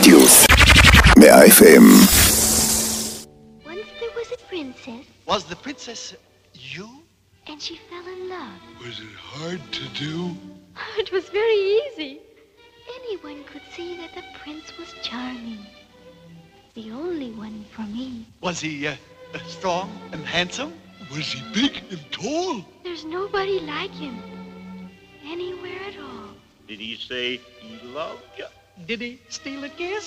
רדיוס 100 FM. Once there was a princess. Was the princess you? And she fell in love. Was it hard to do? It was very easy. Anyone could see that the prince was charming. The only one for me. Was he strong and handsome? Was he big and tall? There's nobody like him. Anywhere at all. Did he say he loved you? Did he steal a kiss?